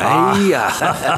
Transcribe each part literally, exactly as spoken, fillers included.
哎呀，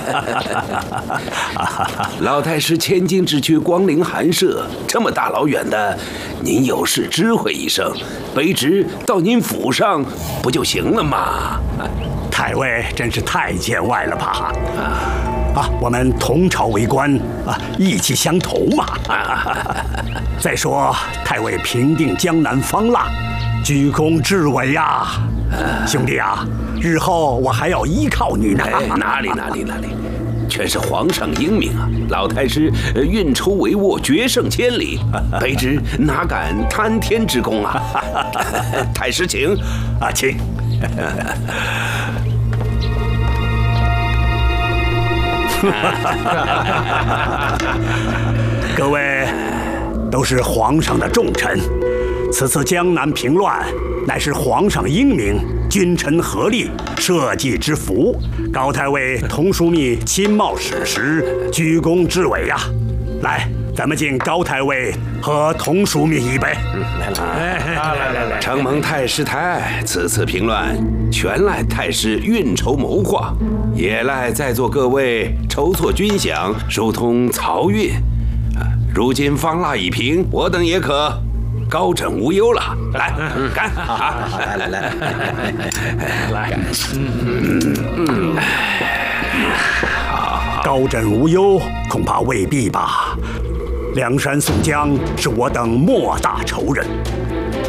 老太师千金只去光临寒舍，这么大老远的，您有事知会一声，卑职到您府上不就行了吗？ 太尉真是太见外了吧？啊，我们同朝为官啊，意气相投嘛。再说太尉平定江南方腊，居功至伟呀！兄弟啊，日后我还要依靠你呢。 哎，哪里哪里哪里，全是皇上英明啊！老太师运筹帷幄，决胜千里，卑职哪敢贪天之功啊！太师请啊，请。各位都是皇上的重臣，此次江南平乱，乃是皇上英明，君臣合力社稷之福。高太尉童枢密亲冒矢石，居功至伟呀！来，咱们敬高太尉和童枢密一杯。 来来来来来，承蒙太师抬爱，此次平乱全赖太师运筹谋划，也赖在座各位筹措军饷，疏通漕运。如今方腊已平，我等也可高枕无忧了。来，干！啊，来来来，来， 嗯嗯，高枕无忧，恐怕未必吧。梁山宋江是我等莫大仇人，